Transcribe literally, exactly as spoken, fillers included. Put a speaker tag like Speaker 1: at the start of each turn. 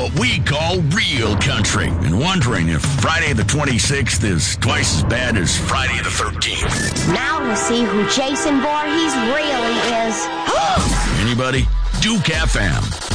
Speaker 1: what we call real country, and wondering if Friday the twenty-sixth is twice as bad as Friday the thirteenth.
Speaker 2: Now to see who Jason Voorhees really is.
Speaker 1: Anybody? Duke F M.